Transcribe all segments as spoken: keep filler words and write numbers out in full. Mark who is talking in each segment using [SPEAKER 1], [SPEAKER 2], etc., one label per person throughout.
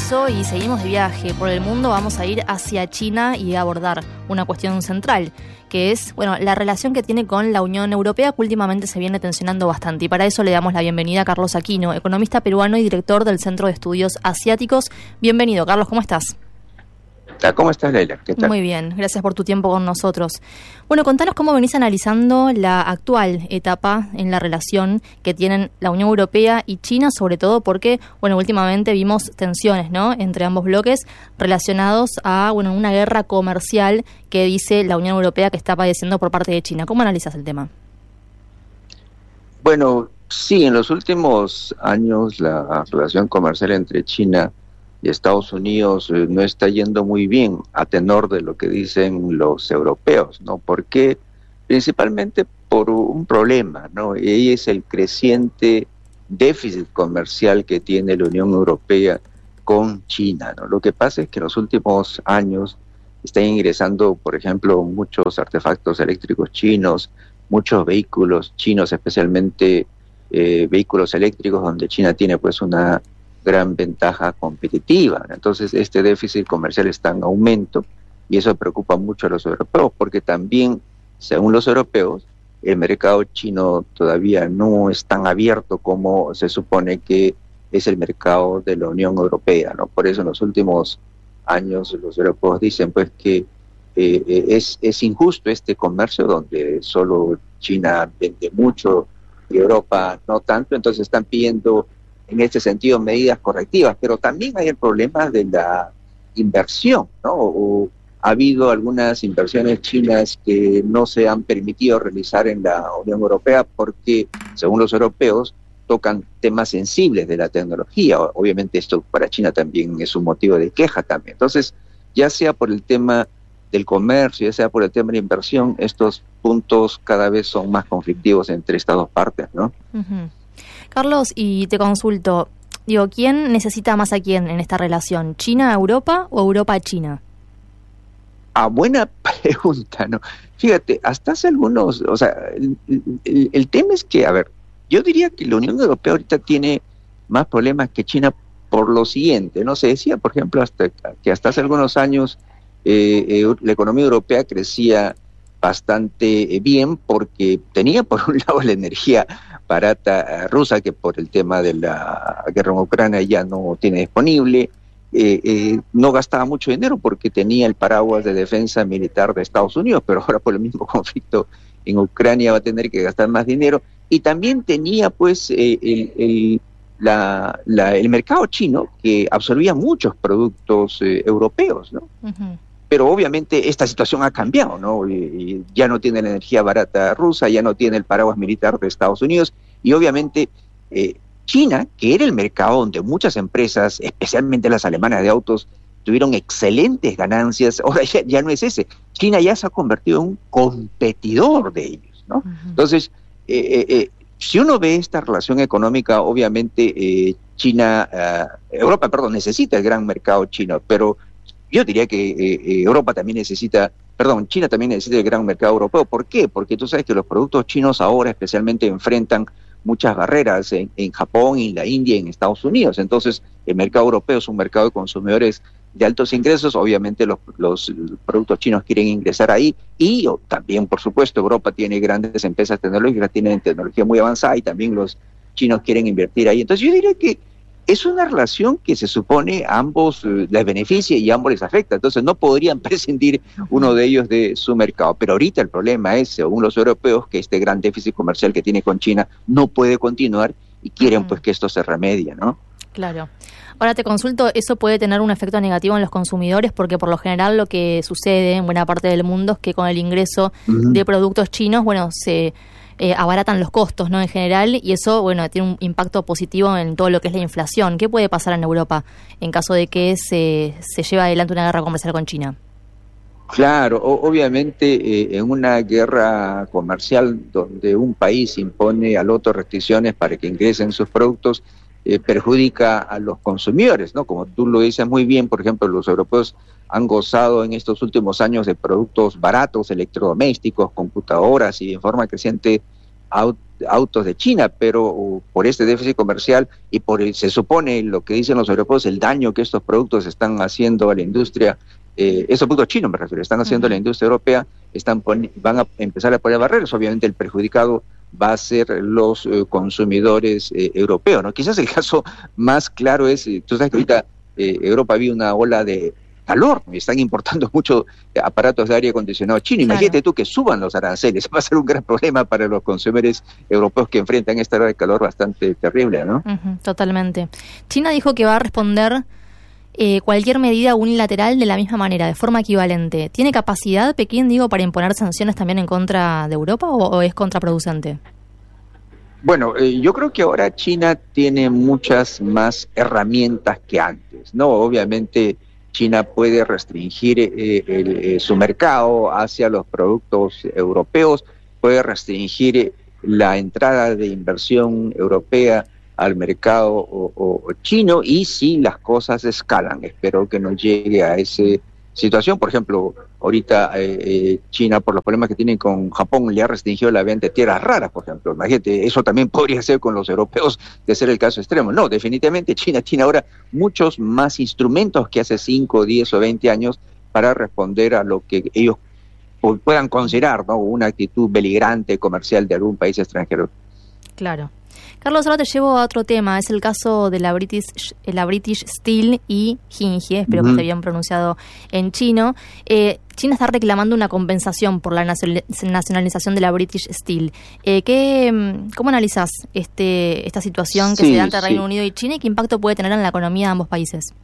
[SPEAKER 1] eso y seguimos de viaje por el mundo. Vamos a ir hacia China y abordar una cuestión central, que es, bueno, la relación que tiene con la Unión Europea, que últimamente se viene tensionando bastante. Y para eso le damos la bienvenida a Carlos Aquino, economista peruano y director del Centro de Estudios Asiáticos. Bienvenido, Carlos, ¿cómo estás?
[SPEAKER 2] ¿Cómo estás, Leila? ¿Qué tal?
[SPEAKER 1] Muy bien, gracias por tu tiempo con nosotros. Bueno, contanos cómo venís analizando la actual etapa en la relación que tienen la Unión Europea y China, sobre todo porque, bueno, últimamente vimos tensiones, ¿no?, entre ambos bloques relacionados a, bueno, una guerra comercial que dice la Unión Europea que está padeciendo por parte de China. ¿Cómo analizas el tema?
[SPEAKER 2] Bueno, sí, en los últimos años la relación comercial entre China y Estados Unidos eh, no está yendo muy bien, a tenor de lo que dicen los europeos, ¿no? Porque principalmente por un problema, ¿no? Y es el creciente déficit comercial que tiene la Unión Europea con China, ¿no? Lo que pasa es que en los últimos años están ingresando, por ejemplo, muchos artefactos eléctricos chinos, muchos vehículos chinos, especialmente eh, vehículos eléctricos, donde China tiene pues una gran ventaja competitiva. Entonces este déficit comercial está en aumento y eso preocupa mucho a los europeos, porque también, según los europeos, el mercado chino todavía no es tan abierto como se supone que es el mercado de la Unión Europea, ¿no? Por eso en los últimos años los europeos dicen pues que eh, es, es injusto este comercio donde solo China vende mucho y Europa no tanto, entonces están pidiendo en este sentido medidas correctivas, pero también hay el problema de la inversión, ¿no? O ha habido algunas inversiones chinas que no se han permitido realizar en la Unión Europea porque, según los europeos, tocan temas sensibles de la tecnología. Obviamente esto para China también es un motivo de queja también. Entonces, ya sea por el tema del comercio, ya sea por el tema de la inversión, estos puntos cada vez son más conflictivos entre estas dos partes, ¿no?
[SPEAKER 1] Uh-huh. Carlos, y te consulto, digo, ¿quién necesita más a quién en esta relación? ¿China a Europa o Europa a China?
[SPEAKER 2] Ah, buena pregunta, ¿no? Fíjate, hasta hace algunos, o sea, el, el, el tema es que, a ver, yo diría que la Unión Europea ahorita tiene más problemas que China por lo siguiente, ¿no? Se decía, por ejemplo, hasta que hasta hace algunos años eh, eh, la economía europea crecía bastante bien porque tenía por un lado la energía barata rusa, que por el tema de la guerra en Ucrania ya no tiene disponible, eh, eh, no gastaba mucho dinero porque tenía el paraguas de defensa militar de Estados Unidos, pero ahora por el mismo conflicto en Ucrania va a tener que gastar más dinero, y también tenía pues eh, el, el, la, la, el mercado chino que absorbía muchos productos eh, europeos, ¿no? Uh-huh. Pero obviamente esta situación ha cambiado, ¿no? Y, y ya no tiene la energía barata rusa, ya no tiene el paraguas militar de Estados Unidos, y obviamente eh, China, que era el mercado donde muchas empresas, especialmente las alemanas de autos, tuvieron excelentes ganancias, ahora ya, ya no es ese. China ya se ha convertido en un competidor de ellos, ¿no? Uh-huh. Entonces, eh, eh, si uno ve esta relación económica, obviamente eh, China, uh, Europa, perdón, necesita el gran mercado chino, pero yo diría que eh, Europa también necesita, perdón, China también necesita el gran mercado europeo. ¿Por qué? Porque tú sabes que los productos chinos ahora especialmente enfrentan muchas barreras en, en Japón, en la India, en Estados Unidos. Entonces, el mercado europeo es un mercado de consumidores de altos ingresos. Obviamente los, los productos chinos quieren ingresar ahí, y oh, también, por supuesto, Europa tiene grandes empresas tecnológicas, tienen tecnología muy avanzada, y también los chinos quieren invertir ahí. Entonces, yo diría que es una relación que se supone a ambos eh, les beneficia y a ambos les afecta. Entonces no podrían prescindir uno de ellos de su mercado. Pero ahorita el problema es, según los europeos, que este gran déficit comercial que tiene con China no puede continuar, y quieren uh-huh. pues que esto se remedie, ¿no?
[SPEAKER 1] Claro. Ahora te consulto, ¿eso puede tener un efecto negativo en los consumidores? Porque por lo general lo que sucede en buena parte del mundo es que con el ingreso uh-huh. de productos chinos, bueno, se Eh, abaratan los costos, ¿no?, en general, y eso, bueno, tiene un impacto positivo en todo lo que es la inflación. ¿Qué puede pasar en Europa en caso de que se, se lleve adelante una guerra comercial con China?
[SPEAKER 2] Claro, o, obviamente eh, en una guerra comercial donde un país impone al otro restricciones para que ingresen sus productos, eh, perjudica a los consumidores, ¿no? Como tú lo dices muy bien, por ejemplo, los europeos han gozado en estos últimos años de productos baratos, electrodomésticos, computadoras, y en forma creciente autos de China, pero uh, por este déficit comercial y por el, se supone lo que dicen los europeos, el daño que estos productos están haciendo a la industria, eh, estos productos chinos me refiero, están haciendo uh-huh. a la industria europea, están pon- van a empezar a poner barreras. Obviamente el perjudicado va a ser los eh, consumidores eh, europeos, ¿no? Quizás el caso más claro es, eh, tú sabes que ahorita eh, Europa vive una ola de calor, están importando muchos aparatos de aire acondicionado chino. Claro. Imagínate tú que suban los aranceles, va a ser un gran problema para los consumidores europeos que enfrentan esta ola de calor bastante terrible, ¿no?
[SPEAKER 1] Uh-huh, totalmente. China dijo que va a responder eh, cualquier medida unilateral de la misma manera, de forma equivalente. ¿Tiene capacidad Pekín, digo, para imponer sanciones también en contra de Europa o, o es contraproducente?
[SPEAKER 2] Bueno, eh, yo creo que ahora China tiene muchas más herramientas que antes, ¿no? Obviamente China puede restringir eh, el, eh, su mercado hacia los productos europeos, puede restringir eh, la entrada de inversión europea al mercado o, o, chino, y si las cosas escalan, espero que no llegue a esa situación. Por ejemplo, ahorita eh, eh, China, por los problemas que tienen con Japón, le ha restringido la venta de tierras raras, por ejemplo. Imagínate, eso también podría ser con los europeos, de ser el caso extremo. No, definitivamente China tiene ahora muchos más instrumentos que hace cinco, diez o veinte años para responder a lo que ellos puedan considerar, ¿no?, una actitud beligerante comercial de algún país extranjero.
[SPEAKER 1] Claro. Carlos, ahora te llevo a otro tema, es el caso de la British, la British Steel y Jinji, espero uh-huh. que esté bien pronunciado en chino. Eh, China está reclamando una compensación por la nacionalización de la British Steel. Eh, ¿qué, ¿Cómo analizás este, esta situación que sí, se da entre sí. Reino Unido y China y qué impacto puede tener en la economía de ambos países?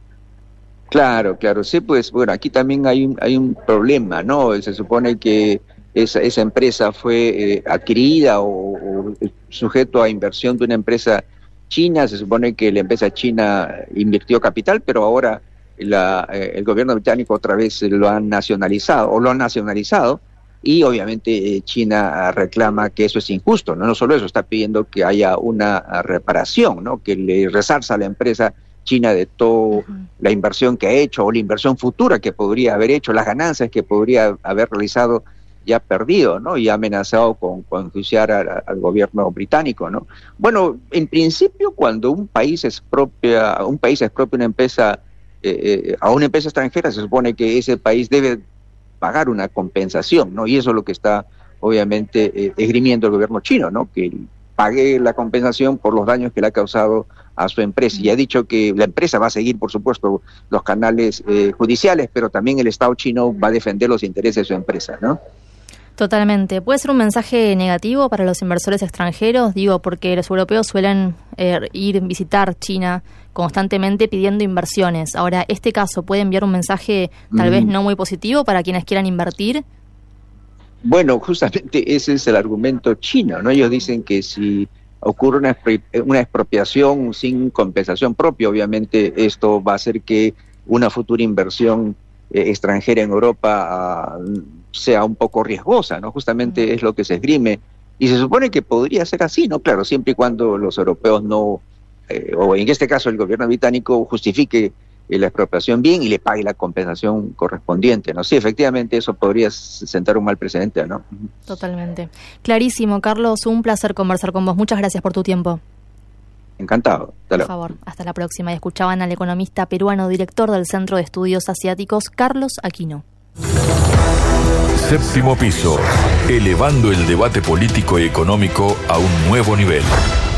[SPEAKER 2] Claro, claro, sí, pues bueno, aquí también hay un, hay un problema, ¿no? Se supone que esa, esa empresa fue eh, adquirida o, o sujeto a inversión de una empresa china. Se supone que la empresa china invirtió capital, pero ahora la, eh, el gobierno británico otra vez lo ha nacionalizado, o lo ha nacionalizado, y obviamente eh, China reclama que eso es injusto, ¿no? No solo eso, está pidiendo que haya una reparación, ¿no?, que le resarza a la empresa China de toda uh-huh. la inversión que ha hecho, o la inversión futura que podría haber hecho, las ganancias que podría haber realizado ya perdido, ¿no? Y ha amenazado con, con enjuiciar a, al gobierno británico, ¿no? Bueno, en principio, cuando un país expropia, un país expropia una empresa eh, eh, a una empresa extranjera, se supone que ese país debe pagar una compensación, ¿no? Y eso es lo que está, obviamente, eh, esgrimiendo el gobierno chino, ¿no? Que pague la compensación por los daños que le ha causado a su empresa. Y ha dicho que la empresa va a seguir, por supuesto, los canales eh, judiciales, pero también el Estado chino va a defender los intereses de su empresa, ¿no?
[SPEAKER 1] Totalmente. ¿Puede ser un mensaje negativo para los inversores extranjeros? Digo, porque los europeos suelen eh, ir a visitar China constantemente pidiendo inversiones. Ahora, ¿este caso puede enviar un mensaje tal mm. vez no muy positivo para quienes quieran invertir?
[SPEAKER 2] Bueno, justamente ese es el argumento chino, ¿no? Ellos dicen que si ocurre una, una expropiación sin compensación propia, obviamente esto va a hacer que una futura inversión eh, extranjera en Europa uh, sea un poco riesgosa, ¿no? Justamente mm. es lo que se esgrime, y se supone que podría ser así, ¿no? Claro, siempre y cuando los europeos no, eh, o en este caso el gobierno británico, justifique eh, la expropiación bien y le pague la compensación correspondiente, ¿no? Sí, efectivamente eso podría sentar un mal precedente, ¿no?
[SPEAKER 1] Totalmente. Clarísimo, Carlos, un placer conversar con vos. Muchas gracias por tu tiempo.
[SPEAKER 2] Encantado. Hasta
[SPEAKER 1] Por favor, hasta la próxima. Y escuchaban al economista peruano, director del Centro de Estudios Asiáticos, Carlos Aquino.
[SPEAKER 3] Séptimo piso, elevando el debate político y económico a un nuevo nivel.